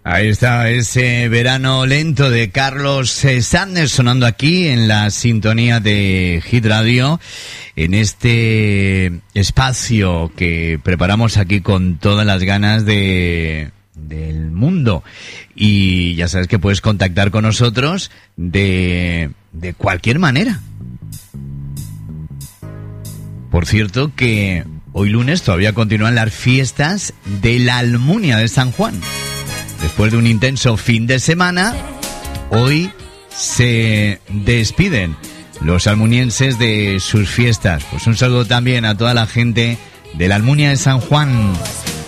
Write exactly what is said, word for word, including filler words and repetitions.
Ahí está ese verano lento de Carlos Sanders sonando aquí en la sintonía de Hit Radio, en este espacio que preparamos aquí con todas las ganas de del mundo. Y ya sabes que puedes contactar con nosotros de, de cualquier manera. Por cierto que hoy lunes todavía continúan las fiestas de la Almunia de San Juan. Después de un intenso fin de semana, hoy se despiden los almunienses de sus fiestas. Pues un saludo también a toda la gente de la Almunia de San Juan.